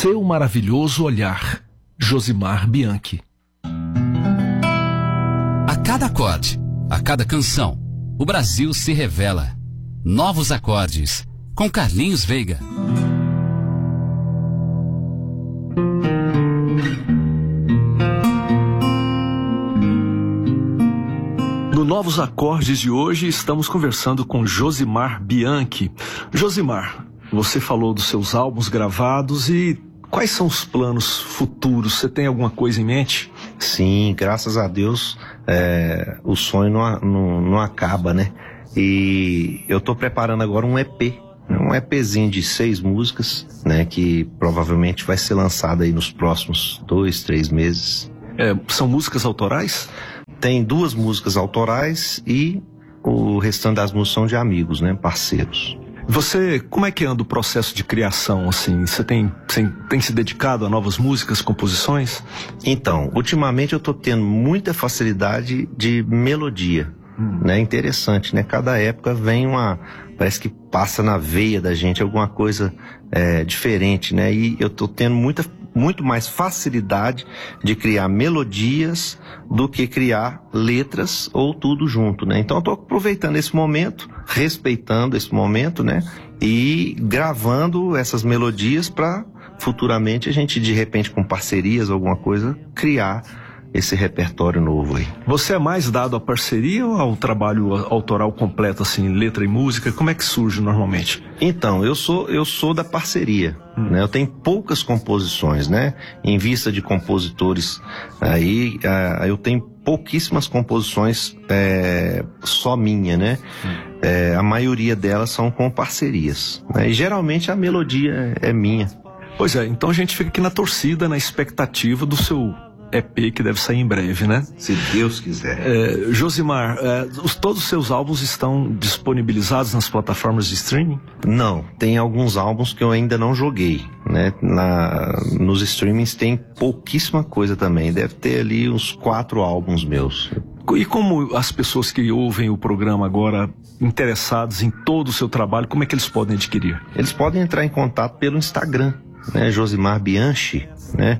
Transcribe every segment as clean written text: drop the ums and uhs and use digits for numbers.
Seu maravilhoso olhar, Josimar Bianchi. A cada acorde, a cada canção, o Brasil se revela. Novos acordes, com Carlinhos Veiga. No Novos Acordes de hoje, estamos conversando com Josimar Bianchi. Josimar, você falou dos seus álbuns gravados e quais são os planos futuros? Você tem alguma coisa em mente? Sim, graças a Deus, o sonho não acaba, né? E eu tô preparando agora um EP, um EPzinho de 6 músicas, né? Que provavelmente vai ser lançado aí nos próximos 2, 3 meses. São músicas autorais? Tem 2 músicas autorais e o restante das músicas são de amigos, né? Parceiros. Você, como é que anda o processo de criação, assim? Você tem se dedicado a novas músicas, composições? Então, ultimamente eu tô tendo muita facilidade de melodia, né? Interessante, né? Cada época vem parece que passa na veia da gente alguma coisa diferente, né? E eu tô tendo muito mais facilidade de criar melodias do que criar letras ou tudo junto, né? Então eu tô aproveitando esse momento, respeitando esse momento, né? E gravando essas melodias para futuramente a gente, de repente, com parcerias, alguma coisa, criar esse repertório novo aí. Você é mais dado à parceria ou ao trabalho autoral completo, assim, letra e música? Como é que surge normalmente? Então, eu sou da parceria, né? Eu tenho poucas composições, né? Em vista de compositores aí, eu tenho pouquíssimas composições só minha, né? A maioria delas são com parcerias, né? E geralmente a melodia é minha. Pois é, então a gente fica aqui na torcida, na expectativa do seu EP que deve sair em breve, né? Se Deus quiser. Josimar, todos os seus álbuns estão disponibilizados nas plataformas de streaming? Não, tem alguns álbuns que eu ainda não joguei, né? Nos streamings tem pouquíssima coisa também, deve ter ali uns 4 álbuns meus. E como as pessoas que ouvem o programa agora, interessados em todo o seu trabalho, como é que eles podem adquirir? Eles podem entrar em contato pelo Instagram, né? Josimar Bianchi, né?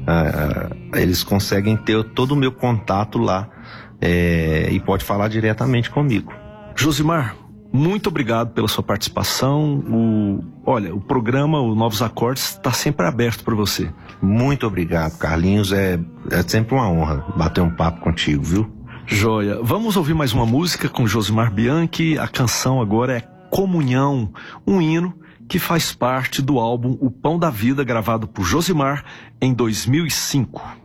Eles conseguem ter todo o meu contato lá e pode falar diretamente comigo. Josimar, muito obrigado pela sua participação. O programa, o Novos Acordes, está sempre aberto para você. Muito obrigado, Carlinhos. É sempre uma honra bater um papo contigo, viu? Joia. Vamos ouvir mais uma música com Josimar Bianchi. A canção agora é Comunhão, um hino que faz parte do álbum O Pão da Vida, gravado por Josimar em 2005.